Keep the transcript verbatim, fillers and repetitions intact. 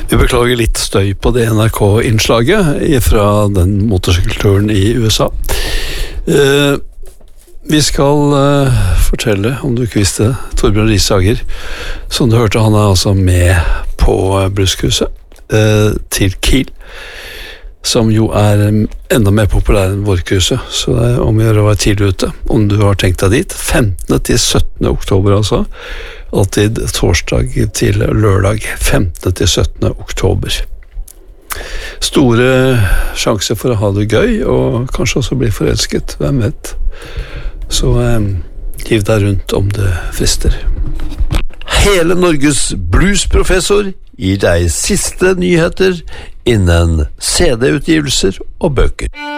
Vi beklager litt støy på det N R K-innslaget fra den motorsykkelturen i U S A. Uh, vi skal uh, fortelle, om du ikke visste, Torbjørn Risager, som du hørte, han er altså med på Bluescruiset uh, til Kiel, som jo er enda mer populær enn vårcruiset, så det er om å gjøre å være tidlig ute, om du har tenkt deg dit. femtende til syttende oktober altså, alltid torsdag til lørdag, femtende til syttende oktober. Store sjanser for å ha det gøy, og kanskje også bli forelsket, hvem vet. Så eh, hiv deg rundt om det frister. Hele Norges bluesprofessor gir deg siste nyheter innen C D-utgivelser og bøker.